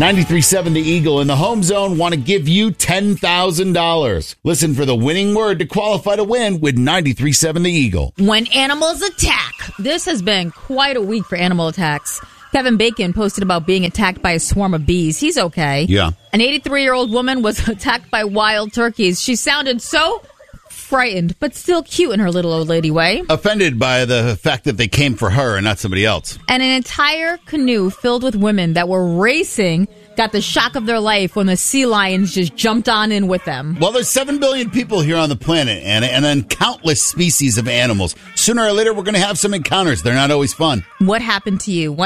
93.7 The Eagle and the Home Zone want to give you $10,000. Listen for the winning word to qualify to win with 93.7 The Eagle. When animals attack. This has been quite a week for animal attacks. Kevin Bacon posted about being attacked by a swarm of bees. He's okay. Yeah. An 83-year-old woman was attacked by wild turkeys. She sounded so frightened, but still cute in her little old lady way. Offended by the fact that they came for her and not somebody else. And an entire canoe filled with women that were racing got the shock of their life when the sea lions just jumped on in with them. Well, there's 7 billion people here on the planet, Anna, and then countless species of animals. Sooner or later, we're going to have some encounters. They're not always fun. What happened to you?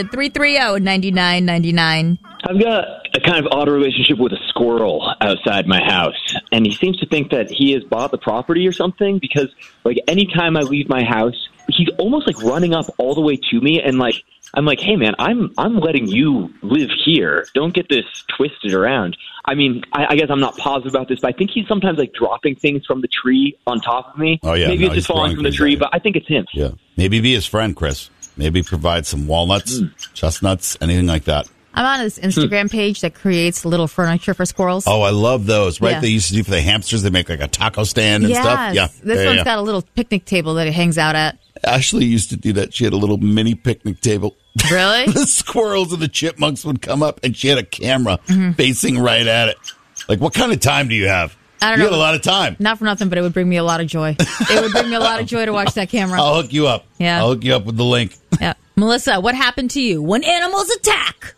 1-800-330-9999. I've got a kind of odd relationship with a squirrel outside my house, and he seems to think that he has bought the property or something because, like, anytime I leave my house, he's almost, like, running up all the way to me, and, like, I'm like, hey, man, I'm letting you live here. Don't get this twisted around. I mean, I guess I'm not positive about this, but I think he's sometimes, like, dropping things from the tree on top of me. Oh, yeah. Maybe it's just falling from the tree, but I think it's him. Yeah. Maybe be his friend, Chris. Maybe provide some walnuts, chestnuts, anything like that. I'm on this Instagram page that creates little furniture for squirrels. Oh, I love those, right? Yeah. They used to do for the hamsters. They make like a taco stand and stuff. Yeah. This one's got a little picnic table that it hangs out at. Ashley used to do that. She had a little mini picnic table. Really? The squirrels and the chipmunks would come up, and she had a camera facing right at it. Like, what kind of time do you have? I don't You know. had a lot of time. Not for nothing, but it would bring me a lot of joy. It would bring me a lot of joy to watch that camera. I'll hook you up. Yeah. I'll hook you up with the link. Yeah. Melissa, what happened to you when animals attack?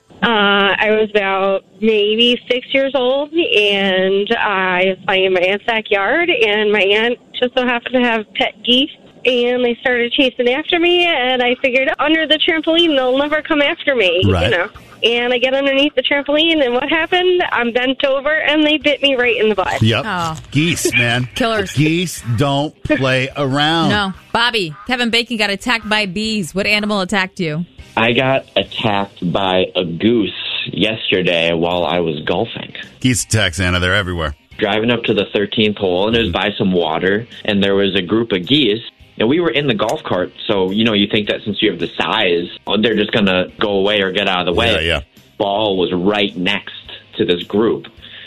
I was about maybe 6 years old, and I was playing in my aunt's backyard, and my aunt just so happened to have pet geese, and they started chasing after me, and I figured under the trampoline they'll never come after me, Right. you know. And I get underneath the trampoline, and what happened? I'm bent over, and they bit me right in the butt. Yep. Oh. Geese, man. Killers. Geese don't play around. No. Bobby, Kevin Bacon got attacked by bees. What animal attacked you? I got attacked by a goose yesterday while I was golfing. Geese attacks, Anna. They're everywhere. Driving up to the 13th hole, and it was by some water, and there was a group of geese. And we were in the golf cart, so, you know, you think that since you have the size, they're just going to go away or get out of the way. Yeah. Ball was right next to this group.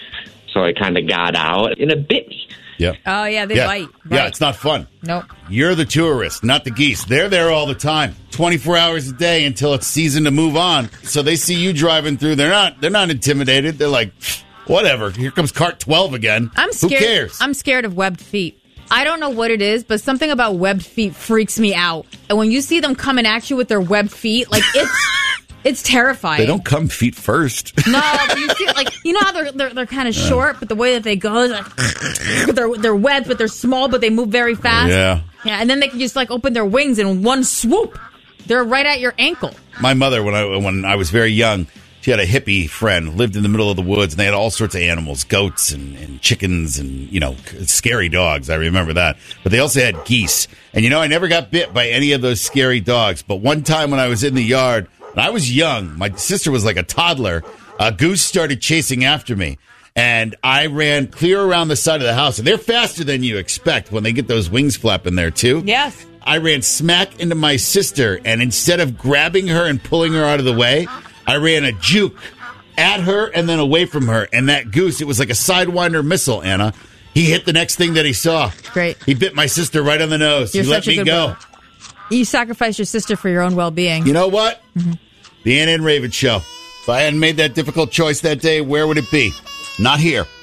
So I kind of got out, and it bit me. Yep. Oh, yeah, they bite. Yeah, Right. it's not fun. Nope. You're the tourist, not the geese. They're there all the time, 24 hours a day until it's season to move on. So they see you driving through. They're not intimidated. They're like, whatever. Here comes cart 12 again. I'm scared. Who cares? I'm scared of webbed feet. I don't know what it is, but something about webbed feet freaks me out. And when you see them coming at you with their webbed feet, like it's terrifying. They don't come feet first. No, but you see, like, you know how they're kind of short, but the way that they go is like they're webbed, but they're small, but they move very fast. Yeah. Yeah, and then they can just like open their wings in one swoop. They're right at your ankle. My mother, when I was very young, she had a hippie friend, lived in the middle of the woods, and they had all sorts of animals, goats and chickens and, you know, scary dogs. I remember that. But they also had geese. And, you know, I never got bit by any of those scary dogs. But one time when I was in the yard, and I was young, my sister was like a toddler, a goose started chasing after me. And I ran clear around the side of the house. And they're faster than you expect when they get those wings flapping there, too. Yes. I ran smack into my sister, and instead of grabbing her and pulling her out of the way, I ran a juke at her and then away from her. And that goose, it was like a Sidewinder missile, Anna. He hit the next thing that he saw. Great. He bit my sister right on the nose. You're he let such a me good go. brother. You sacrificed your sister for your own well-being. You know what? The Anna and Raven Show. If I hadn't made that difficult choice that day, where would it be? Not here.